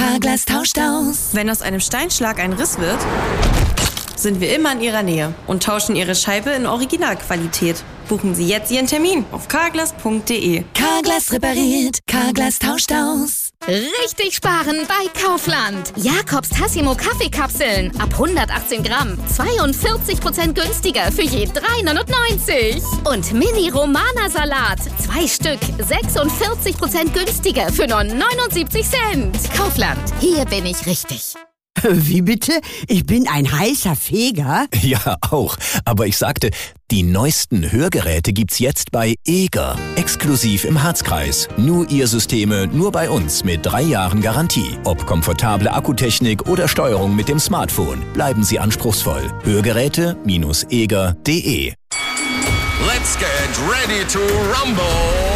Carglass tauscht aus. Wenn aus einem Steinschlag ein Riss wird, sind wir immer in Ihrer Nähe und tauschen Ihre Scheibe in Originalqualität. Buchen Sie jetzt Ihren Termin auf carglass.de. Carglass repariert, Carglass tauscht aus. Richtig sparen bei Kaufland. Jakobs Tassimo Kaffeekapseln ab 118 Gramm. 42% günstiger für je 3,99. Und Mini Romana Salat. 2 Stück. 46% günstiger für nur 79 Cent. Kaufland. Hier bin ich richtig. Wie bitte? Ich bin ein heißer Feger? Ja, auch. Aber ich sagte, die neuesten Hörgeräte gibt's jetzt bei Eger. Exklusiv im Harzkreis. Nur ihr Systeme, nur bei uns mit 3 Jahren Garantie. Ob komfortable Akkutechnik oder Steuerung mit dem Smartphone. Bleiben Sie anspruchsvoll. Hörgeräte-eger.de. Let's get ready to rumble.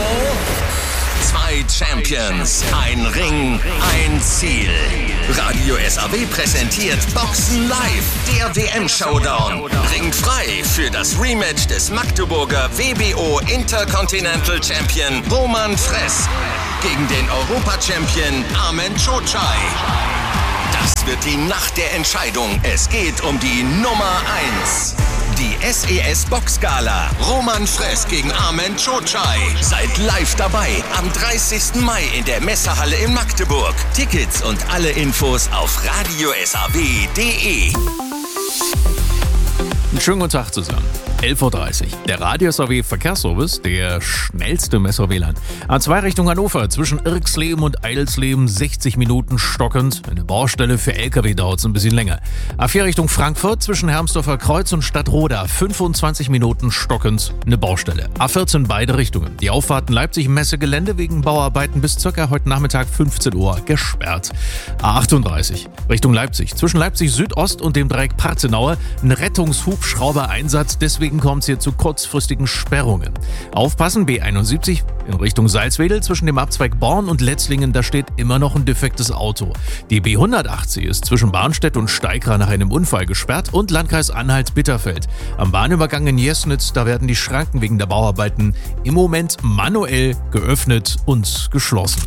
2 Champions, ein Ring, ein Ziel. Radio SAW präsentiert Boxen Live, der WM-Showdown. Ringt frei für das Rematch des Magdeburger WBO Intercontinental Champion Roman Fress gegen den Europa-Champion Armen Cocai. Das wird die Nacht der Entscheidung. Es geht um die Nummer 1. Die SES Boxgala. Roman Fress gegen Armen Cocai. Seid live dabei am 30. Mai in der Messehalle in Magdeburg. Tickets und alle Infos auf radiosaw.de. Einen schönen guten Tag zusammen. 11.30 Uhr. Der Radio SAW Verkehrsservice, der schnellste im SAW-Land. A2 Richtung Hannover, zwischen Irxleben und Eidelsleben 60 Minuten stockend. Eine Baustelle für LKW dauert es ein bisschen länger. A4 Richtung Frankfurt, zwischen Hermsdorfer Kreuz und Stadtroda 25 Minuten stockend. Eine Baustelle. A14 beide Richtungen. Die Auffahrten Leipzig-Messegelände wegen Bauarbeiten bis ca. heute Nachmittag 15 Uhr gesperrt. A38 Richtung Leipzig, zwischen Leipzig Südost und dem Dreieck Parzenaue ein Rettungshubschrauber-Einsatz, deswegen kommt es hier zu kurzfristigen Sperrungen. Aufpassen, B71 in Richtung Salzwedel, zwischen dem Abzweig Born und Letzlingen, da steht immer noch ein defektes Auto. Die B180 ist zwischen Barnstedt und Steigra nach einem Unfall gesperrt und Landkreis Anhalt-Bitterfeld. Am Bahnübergang in Jesnitz, da werden die Schranken wegen der Bauarbeiten im Moment manuell geöffnet und geschlossen.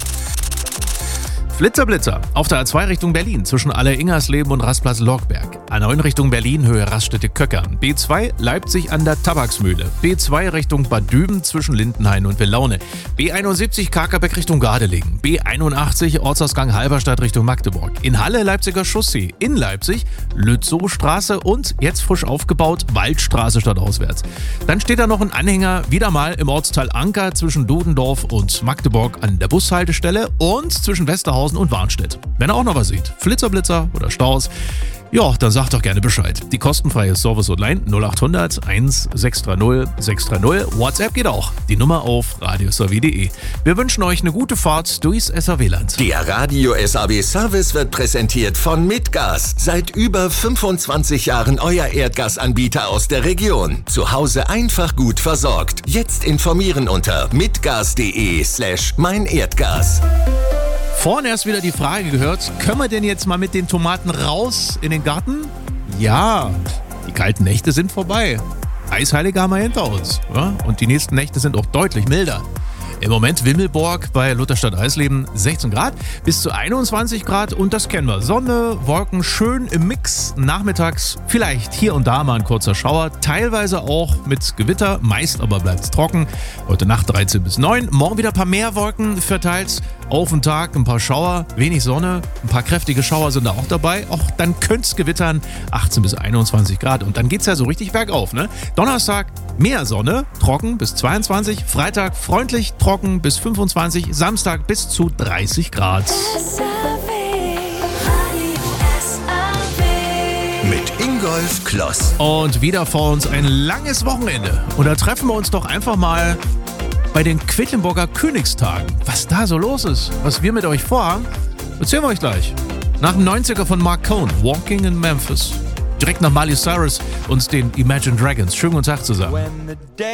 Blitzer auf der A2 Richtung Berlin, zwischen Aller-Ingersleben und Rastplatz-Logberg. A9 Richtung Berlin, Höhe Raststätte-Köckern. B2 Leipzig an der Tabaksmühle. B2 Richtung Bad Düben, zwischen Lindenhain und Villaune. B71 Karkerbeck Richtung Gardelegen. B81 Ortsausgang Halberstadt Richtung Magdeburg. In Halle Leipziger Chaussee. In Leipzig Lützowstraße und jetzt frisch aufgebaut Waldstraße stadtauswärts. Dann steht da noch ein Anhänger, wieder mal im Ortsteil Anker, zwischen Dudendorf und Magdeburg an der Bushaltestelle und zwischen Westerhausen und Warnstedt. Wenn ihr auch noch was seht, Blitzer oder Staus, ja, dann sagt doch gerne Bescheid. Die kostenfreie Service-Hotline 0800 1630 630. WhatsApp geht auch. Die Nummer auf radiosaw.de. Wir wünschen euch eine gute Fahrt durchs SAW-Land. Der Radio SAW Service wird präsentiert von Mitgas. Seit über 25 Jahren euer Erdgasanbieter aus der Region. Zu Hause einfach gut versorgt. Jetzt informieren unter mitgas.de/meinerdgas. Vorhin erst wieder die Frage gehört, können wir denn jetzt mal mit den Tomaten raus in den Garten? Ja, die kalten Nächte sind vorbei. Eisheilige haben wir hinter uns. Ja? Und die nächsten Nächte sind auch deutlich milder. Im Moment Wimmelburg bei Lutherstadt Eisleben 16 Grad bis zu 21 Grad und das kennen wir. Sonne, Wolken, schön im Mix. Nachmittags vielleicht hier und da mal ein kurzer Schauer, teilweise auch mit Gewitter, meist aber bleibt es trocken. Heute Nacht 13 bis 9, morgen wieder ein paar mehr Wolken verteilt. Auf den Tag ein paar Schauer, wenig Sonne, ein paar kräftige Schauer sind da auch dabei. Auch dann könnte es gewittern, 18 bis 21 Grad und dann geht es ja so richtig bergauf. Ne? Donnerstag mehr Sonne, trocken bis 22, Freitag freundlich, trocken bis 25, Samstag bis zu 30 Grad. Mit Ingolf Kloss. Und wieder vor uns ein langes Wochenende. Und da treffen wir uns doch einfach mal bei den Quedlinburger Königstagen. Was da so los ist, was wir mit euch vorhaben, erzählen wir euch gleich. Nach dem 90er von Mark Cohn, Walking in Memphis. Direkt nach Miley Cyrus und den Imagine Dragons. Schönen guten Tag zusammen.